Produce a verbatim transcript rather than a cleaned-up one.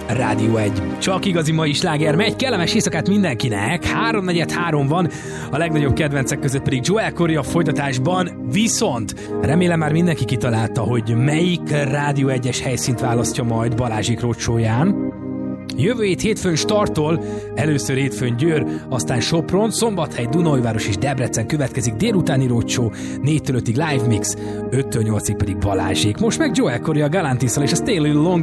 Rádió egy. Csak igazi mai sláger megy, kellemes éjszakát mindenkinek. háromnegyed három van, a legnagyobb kedvencek között pedig Joel Corry a folytatásban, viszont remélem már mindenki kitalálta, hogy melyik Rádió egyes helyszínt választja majd Balázsik roadshow-ján. Jövő hét hétfőn startol, először hétfőn Győr, aztán Sopron, Szombathely, Dunaújváros és Debrecen következik délutáni roadshow, négytől ötig live mix, öttől nyolcig pedig Balázsék. Most meg Joel Corry a Galantisszal és a Stay a Little Longer